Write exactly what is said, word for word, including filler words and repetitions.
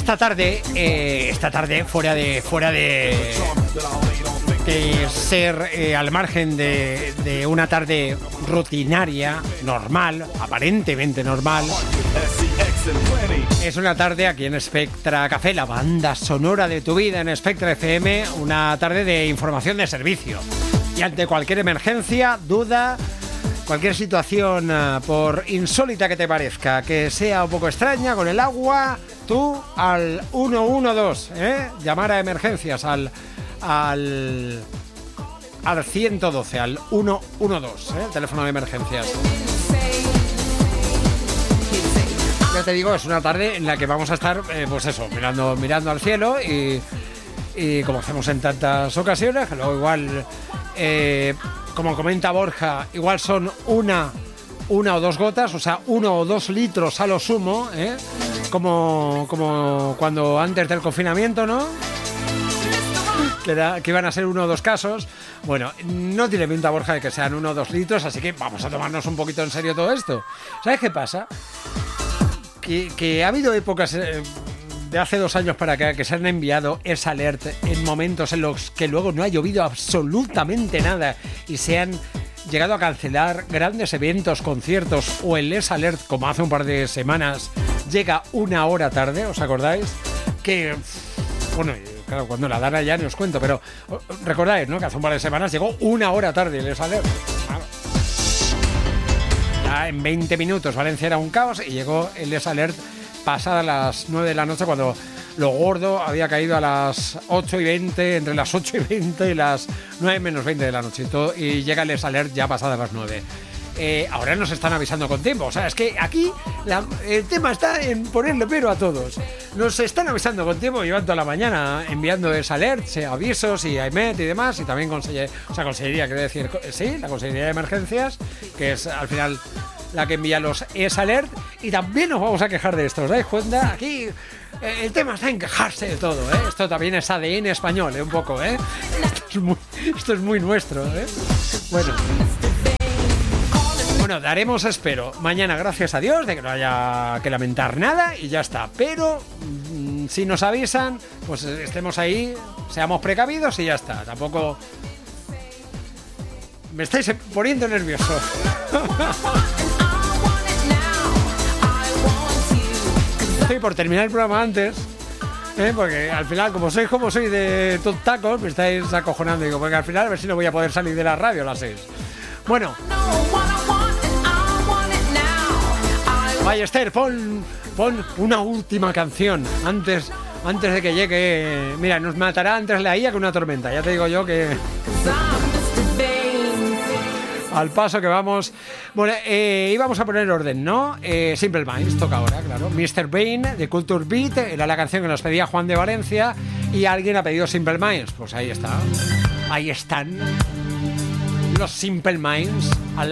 esta tarde, eh, esta tarde fuera de fuera de, de ser eh, al margen de, de una tarde rutinaria, normal, aparentemente normal. Es una tarde aquí en Spectra Café, la banda sonora de tu vida en Spectra F M, una tarde de información de servicio. Y ante cualquier emergencia, duda, cualquier situación, uh, por insólita que te parezca, que sea un poco extraña con el agua, tú al uno uno dos, ¿eh? Llamar a emergencias al al al ciento doce, al uno uno dos, ¿eh? El teléfono de emergencias. Ya te digo, es una tarde en la que vamos a estar, eh, pues eso, mirando mirando al cielo y, y como hacemos en tantas ocasiones, que luego igual, eh, como comenta Borja, igual son una, una o dos gotas, o sea, uno o dos litros a lo sumo, ¿eh? Como, como cuando antes del confinamiento, ¿no? Que, era, que iban a ser uno o dos casos. Bueno, no tiene pinta, Borja, de que sean uno o dos litros, así que vamos a tomarnos un poquito en serio todo esto. ¿Sabes qué pasa? Que, que ha habido épocas eh, de hace dos años para acá que se han enviado esa alert en momentos en los que luego no ha llovido absolutamente nada y se han llegado a cancelar grandes eventos, conciertos, o el esa alert, como hace un par de semanas, llega una hora tarde, ¿os acordáis? Que, bueno, claro, cuando la dan allá no os cuento, pero recordáis, ¿no? Que hace un par de semanas llegó una hora tarde el esa alert. Claro. Ya en veinte minutos Valencia era un caos y llegó el esa alert pasadas las nueve de la noche, cuando lo gordo había caído a las ocho y veinte, entre las ocho y veinte y las nueve menos veinte de la noche, y, todo, y llega el esa alert ya pasadas las nueve. Eh, ahora nos están avisando con tiempo, o sea, es que aquí la, el tema está en ponerle pero a todos. Nos están avisando con tiempo, llevan toda la mañana enviando esa alerts, avisos y A I M E T y demás, y también conseller, o sea, consejería, quiero decir, sí, la Consejería de Emergencias, que es al final la que envía los esa alert, y también nos vamos a quejar de esto, ¿os dais cuenta? Aquí eh, el tema está en quejarse de todo, ¿eh? Esto también es A D N español, ¿eh? Un poco, ¿eh? Esto es muy, esto es muy nuestro, ¿eh? Bueno. Bueno, daremos, espero, mañana, gracias a Dios, de que no haya que lamentar nada y ya está. Pero mmm, si nos avisan, pues estemos ahí, seamos precavidos y ya está. Tampoco me estáis poniendo nervioso. Estoy por terminar el programa antes, ¿eh? Porque al final, como sois como soy de tacos, me estáis acojonando. Digo, porque al final a ver si no voy a poder salir de la radio a las seis. Bueno. Ballester, pon, pon una última canción antes, antes de que llegue. Mira, nos matará antes la I A que una tormenta. Ya te digo yo que al paso que vamos. Bueno, eh, íbamos a poner orden, ¿no? Eh, Simple Minds toca ahora, claro. mister Bane de Culture Beat era la canción que nos pedía Juan de Valencia y alguien ha pedido Simple Minds. Pues ahí está. Ahí están los Simple Minds.